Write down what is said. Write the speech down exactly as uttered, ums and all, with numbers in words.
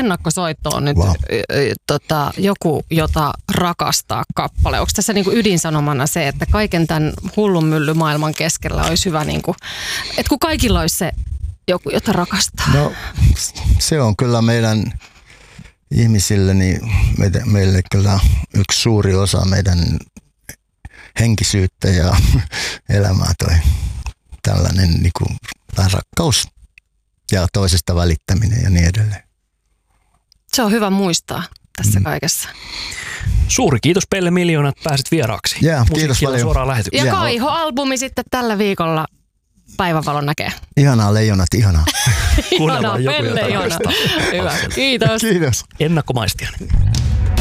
ennakkosoitto on nyt wow. y, tota, joku, jota rakastaa kappale. Onko tässä niinku ydinsanomana se, että kaiken tämän hullun mylly maailman keskellä olisi hyvä, niinku, että kun kaikilla olisi se joku, jota rakastaa? No se on kyllä meidän ihmisille, niin meille, meille kyllä yksi suuri osa meidän henkisyyttä ja elämää toi tällainen niinku rakkaus ja toisesta välittäminen ja niin edelleen. Se on hyvä muistaa tässä mm. kaikessa. Suuri kiitos Pelle Miljoona, että pääsit vieraaksi. Yeah, kiitos paljon. Suoraan lähetykseen. Ja Kaiho-albumi sitten tällä viikolla päivänvalon näkee. Ihanaa leijonat, ihanaa. Ihanaa, Pelle, ihanaa. Hyvä, kiitos. Kiitos. Ennakkomaistia.